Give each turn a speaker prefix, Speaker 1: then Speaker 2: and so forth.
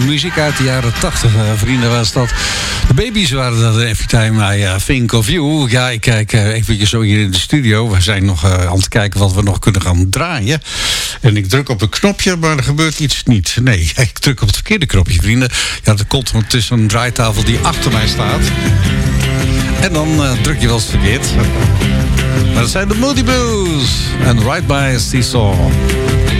Speaker 1: muziek uit de jaren 80, vrienden, was dat. De Babies waren dat every time I think of you. Ja, ik kijk even zo hier in de studio. We zijn nog aan het kijken wat we nog kunnen gaan draaien. En ik druk op een knopje, maar er gebeurt iets niet. Nee, ik druk op het verkeerde knopje, vrienden. Ja, dat komt tussen een draaitafel die achter mij staat. En dan druk je wel eens verkeerd. Maar dat zijn de Moody Blues. En Right by Seesaw.